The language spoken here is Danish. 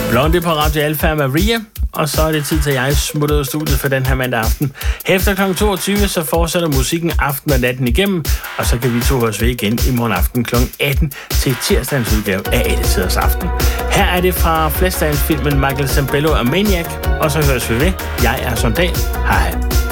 Blondie på Radio Alfa Maria, og så er det tid til, at jeg smutter ud af studiet for den her mandag aften. Efter kl. 22, så fortsætter musikken aften og natten igennem, og så kan vi to høres ved igen i morgen aften kl. 18 til tirsdagens udgave af Alle Tiders Aften. Her er det fra Flæsdagens filmen Michael Zambello og Maniac, og så høres vi ved. Jeg er Sondal. Hej.